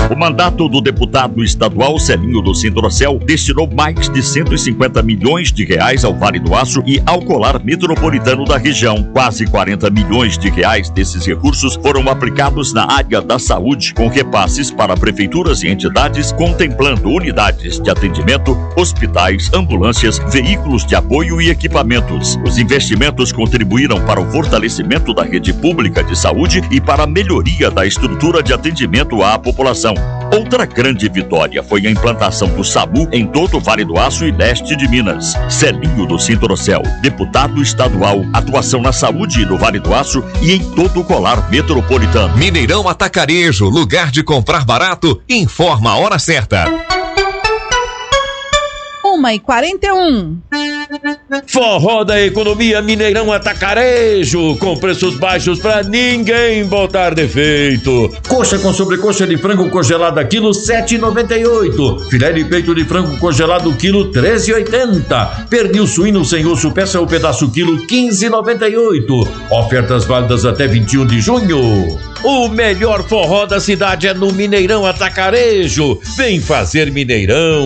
O mandato do deputado estadual Celinho do Sintrocel destinou mais de 150 milhões de reais ao Vale do Aço e ao colar metropolitano da região. Quase 40 milhões de reais desses recursos foram aplicados na área da saúde, com repasses para prefeituras e entidades, contemplando unidades de atendimento, hospitais, ambulâncias, veículos de apoio e equipamentos. Os investimentos contribuíram para o fortalecimento da rede pública de saúde e para a melhoria da estrutura de atendimento à população. Outra grande vitória foi a implantação do SAMU em todo o Vale do Aço e leste de Minas. Celinho do Sintrocel, deputado estadual, atuação na saúde no Vale do Aço e em todo o colar metropolitano. Mineirão Atacarejo, lugar de comprar barato, informa a hora certa. 1h41. Forró da Economia Mineirão Atacarejo, com preços baixos pra ninguém botar defeito. Coxa com sobrecoxa de frango congelada quilo 7,98. Filé de peito de frango congelado quilo 13,80. Pernil suíno sem osso peça ou pedaço quilo 15,98. Ofertas válidas até 21 de junho. O melhor forró da cidade é no Mineirão Atacarejo. Vem fazer Mineirão.